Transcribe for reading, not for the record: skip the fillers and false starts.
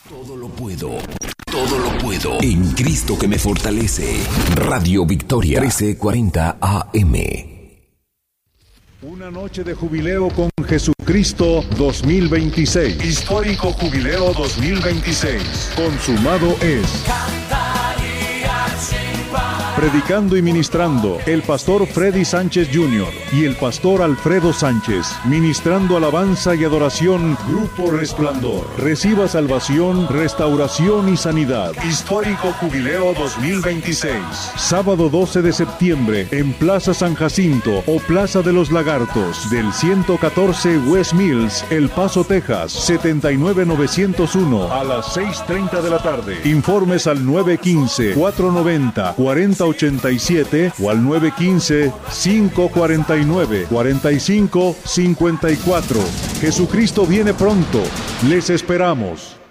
Todo lo puedo. Todo lo puedo en Cristo que me fortalece. Radio Victoria 1340 AM. Una noche de jubileo con Jesucristo 2026. Histórico jubileo 2026. Consumado es. Predicando y ministrando el pastor Freddy Sánchez Jr. y el pastor Alfredo Sánchez. Ministrando alabanza y adoración, Grupo Resplandor. Reciba salvación, restauración y sanidad. Histórico jubileo 2026. Sábado 12 de septiembre en Plaza San Jacinto o Plaza de los Lagartos del 114 West Mills, El Paso, Texas, 79901 a las 6:30 de la tarde. Informes al 915-490-4087 o al 915-549-4554. Jesucristo viene pronto. Les esperamos.